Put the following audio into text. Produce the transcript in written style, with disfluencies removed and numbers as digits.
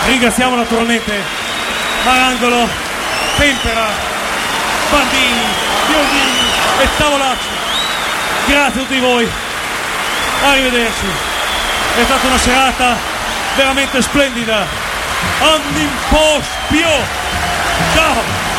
Ringraziamo naturalmente Marangolo, Tempera, Bandini, Biondini e Tavolacci. Grazie a tutti voi, arrivederci. È stata una serata veramente splendida. Annim pospio. Ciao.